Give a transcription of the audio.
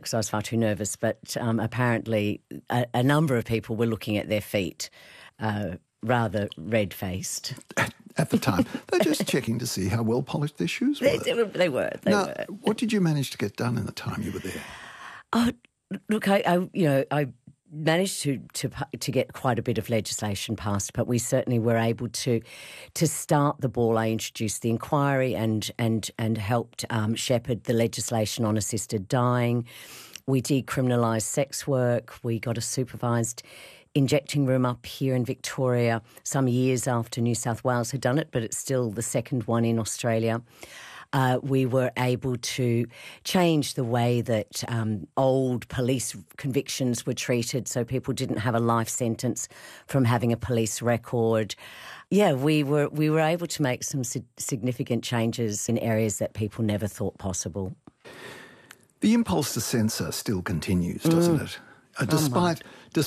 because I was far too nervous, but apparently a number of people were looking at their feet rather red-faced. At the time. They're just checking to see how well polished their shoes were. They were. What did you manage to get done in the time you were there? Oh, look, I managed to get quite a bit of legislation passed, but we certainly were able to start the ball. I introduced the inquiry and helped shepherd the legislation on assisted dying. We decriminalised sex work. We got a supervised injecting room up here in Victoria some years after New South Wales had done it, but it's still the second one in Australia. We were able to change the way that old police convictions were treated, so people didn't have a life sentence from having a police record. Yeah, we were able to make some significant changes in areas that people never thought possible. The impulse to censor still continues, doesn't it? Despite